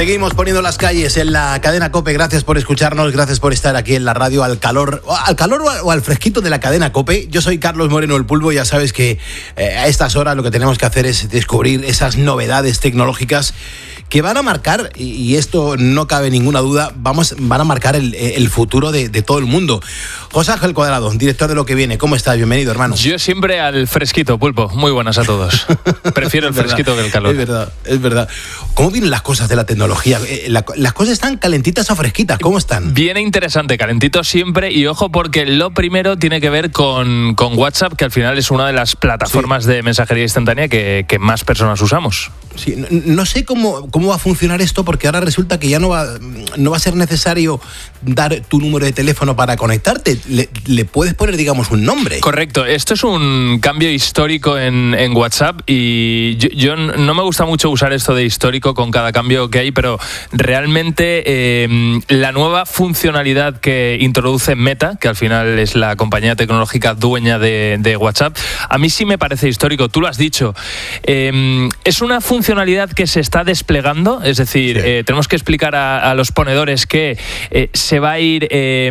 Seguimos poniendo las calles en la cadena COPE. Gracias por escucharnos, gracias por estar aquí en la radio al calor o al fresquito de la cadena COPE. Yo soy Carlos Moreno el Pulpo. Ya sabes que a estas horas lo que tenemos que hacer es descubrir esas novedades tecnológicas que van a marcar, y esto no cabe ninguna duda, van a marcar el futuro de todo el mundo. José Ángel Cuadrado, director de Lo que Viene. ¿Cómo estás? Bienvenido, hermano. Yo siempre al fresquito, Pulpo. Muy buenas a todos. Prefiero el fresquito que el calor. Es verdad. ¿Cómo vienen las cosas de la tecnología? ¿Las cosas están calentitas o fresquitas? ¿Cómo están? Viene interesante, calentito siempre. Y ojo, porque lo primero tiene que ver con WhatsApp, que al final es una de las plataformas de mensajería instantánea que más personas usamos. Sí, no sé cómo va a funcionar esto, porque ahora resulta que ya no va a ser necesario dar tu número de teléfono para conectarte. Le puedes poner, digamos, un nombre. Correcto. Esto es un cambio histórico en WhatsApp, y yo no me gusta mucho usar esto de histórico con cada cambio que hay, pero realmente la nueva funcionalidad que introduce Meta, que al final es la compañía tecnológica dueña de WhatsApp, a mí sí me parece histórico. Tú lo has dicho. Es una funcionalidad que se está desplegando, es decir, sí. Tenemos que explicar a los ponedores que se va a ir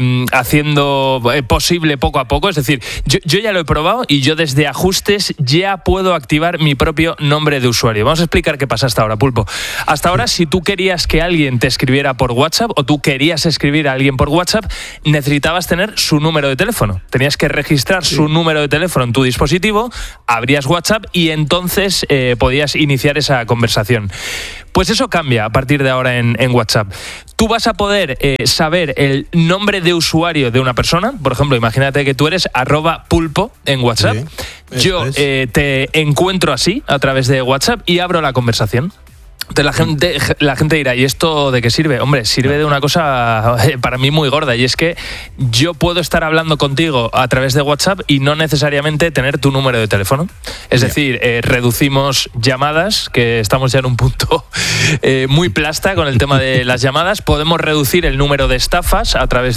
haciendo posible poco a poco. Es decir, yo ya lo he probado y yo desde ajustes ya puedo activar mi propio nombre de usuario. Vamos a explicar qué pasa hasta ahora, Pulpo. Hasta ahora, si tú querías que alguien te escribiera por WhatsApp, o tú querías escribir a alguien por WhatsApp, necesitabas tener su número de teléfono. Tenías que registrar su número de teléfono en tu dispositivo, abrías WhatsApp y entonces podías iniciar esa conversación. Pues eso cambia a partir de ahora en WhatsApp. Tú vas a poder saber el nombre de usuario de una persona. Por ejemplo, imagínate que tú eres @pulpo en WhatsApp. Sí, yo te encuentro así a través de WhatsApp y abro la conversación. Entonces la gente dirá, ¿y esto de qué sirve? Hombre, sirve de una cosa para mí muy gorda, y es que yo puedo estar hablando contigo a través de WhatsApp y no necesariamente tener tu número de teléfono. Es decir, reducimos llamadas, que estamos ya en un punto muy plasta con el tema de las llamadas. Podemos reducir el número de estafas a través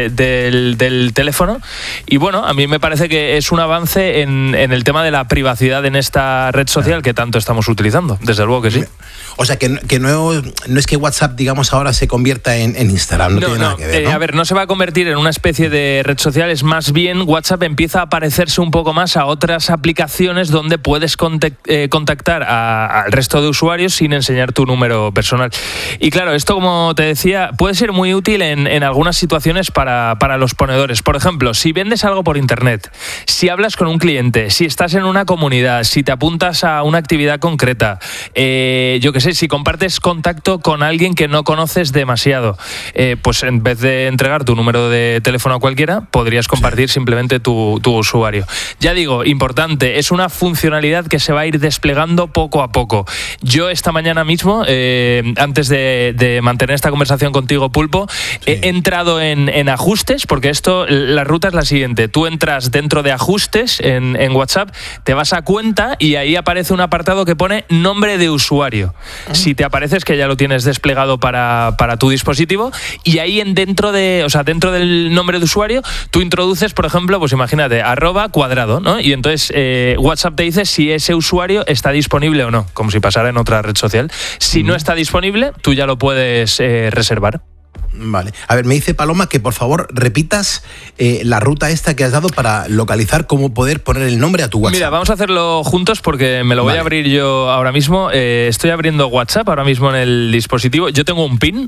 del teléfono. Y bueno, a mí me parece que es un avance en el tema de la privacidad en esta red social que tanto estamos utilizando. Desde luego que sí. O sea, que no es que WhatsApp, digamos, ahora se convierta en Instagram, no tiene nada que ver, ¿no? A ver, no se va a convertir en una especie de red social, es más bien WhatsApp empieza a parecerse un poco más a otras aplicaciones donde puedes contactar al resto de usuarios sin enseñar tu número personal. Y claro, esto, como te decía, puede ser muy útil en algunas situaciones para los ponedores. Por ejemplo, si vendes algo por internet, si hablas con un cliente, si estás en una comunidad, si te apuntas a una actividad concreta, yo qué sé, si compartes contacto con alguien que no conoces demasiado, pues en vez de entregar tu número de teléfono a cualquiera, podrías compartir simplemente tu usuario. Ya digo, importante, es una funcionalidad que se va a ir desplegando poco a poco. Yo esta mañana mismo, antes de mantener esta conversación contigo, Pulpo, he entrado en ajustes, porque la ruta es la siguiente. Tú entras dentro de ajustes en WhatsApp, te vas a cuenta y ahí aparece un apartado que pone nombre de usuario. Si te aparece es que ya lo tienes desplegado para tu dispositivo, y ahí dentro del nombre de usuario tú introduces, por ejemplo, pues imagínate, @cuadrado, ¿no? Y entonces WhatsApp te dice si ese usuario está disponible o no, como si pasara en otra red social. Si no está disponible, tú ya lo puedes reservar. Vale. A ver, me dice Paloma que por favor repitas la ruta esta que has dado para localizar cómo poder poner el nombre a tu WhatsApp. Mira, vamos a hacerlo juntos porque me lo voy a abrir yo ahora mismo. Estoy abriendo WhatsApp ahora mismo en el dispositivo. Yo tengo un PIN,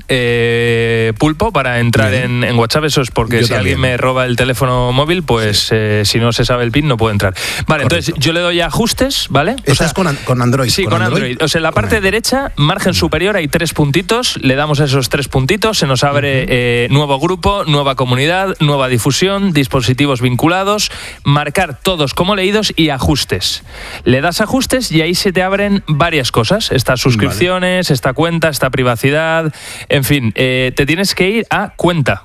Pulpo, para entrar en WhatsApp. Eso es porque si alguien me roba el teléfono móvil, pues si no se sabe el PIN no puedo entrar. Vale, correcto. Entonces yo le doy a ajustes, ¿vale? ¿Estás con Android? Sí, con Android. O sea, en la parte derecha, margen superior, hay 3 puntitos. Le damos a esos 3 puntitos, se nos abre nuevo grupo, nueva comunidad, nueva difusión, dispositivos vinculados, marcar todos como leídos y ajustes. Le das ajustes y ahí se te abren varias cosas. Estas suscripciones, esta cuenta, esta privacidad, en fin, te tienes que ir a cuenta.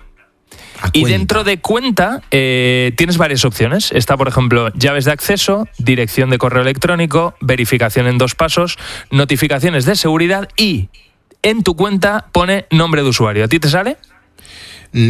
Y dentro de cuenta tienes varias opciones. Está, por ejemplo, llaves de acceso, dirección de correo electrónico, verificación en 2 pasos, notificaciones de seguridad y en tu cuenta pone nombre de usuario. ¿A ti te sale? No.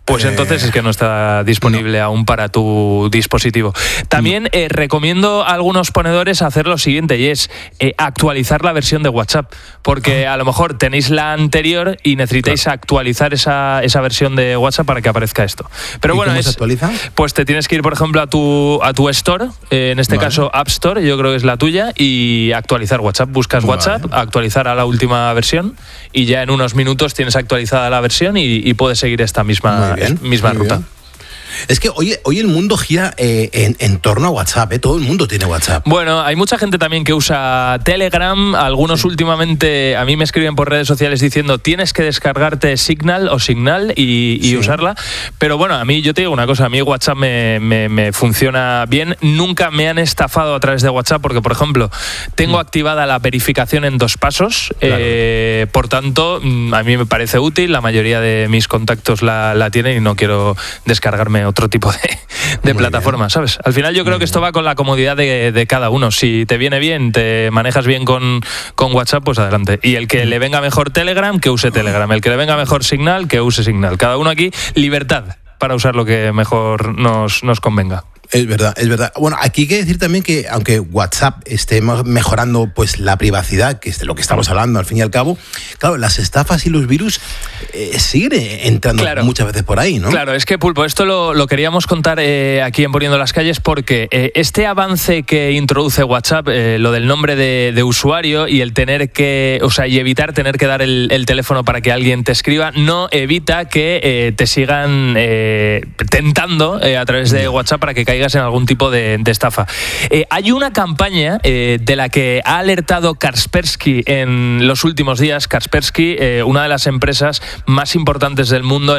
Pues entonces es que no está disponible aún para tu dispositivo. También recomiendo a algunos ponedores hacer lo siguiente, y es actualizar la versión de WhatsApp, porque a lo mejor tenéis la anterior y necesitáis actualizar esa versión de WhatsApp para que aparezca esto. Pero bueno, ¿cómo se actualiza? Pues te tienes que ir, por ejemplo, a tu Store, en este caso App Store, yo creo que es la tuya, y actualizar WhatsApp. Buscas WhatsApp, actualizar a la última versión, y ya en unos minutos tienes actualizada la versión y puedes seguir esta misma ruta. Bien. Es que hoy el mundo gira en torno a WhatsApp, todo el mundo tiene WhatsApp. Bueno, hay mucha gente también que usa Telegram, algunos últimamente a mí me escriben por redes sociales diciendo tienes que descargarte Signal y usarla, pero bueno, a mí, yo te digo una cosa, a mí WhatsApp me funciona bien, nunca me han estafado a través de WhatsApp porque, por ejemplo, tengo activada la verificación en 2 pasos, por tanto, a mí me parece útil, la mayoría de mis contactos la tienen y no quiero descargarme otro tipo de plataforma, ¿sabes? Al final yo creo que esto va con la comodidad de cada uno. Si te viene bien, te manejas bien con WhatsApp, pues adelante. Y el que le venga mejor Telegram, que use Telegram. El que le venga mejor Signal, que use Signal. Cada uno aquí, libertad para usar lo que mejor nos convenga. Es verdad. Bueno, aquí hay que decir también que aunque WhatsApp esté mejorando pues la privacidad, que es de lo que estamos hablando al fin y al cabo, claro, las estafas y los virus siguen entrando muchas veces por ahí, ¿no? Claro, es que, Pulpo, esto lo queríamos contar aquí en Poniendo las Calles porque este avance que introduce WhatsApp, lo del nombre de usuario y el tener que, y evitar tener que dar el teléfono para que alguien te escriba, no evita que te sigan tentando a través de WhatsApp para que caigas en algún tipo de estafa. Hay una campaña de la que ha alertado Kaspersky en los últimos días. Kaspersky, una de las empresas más importantes del mundo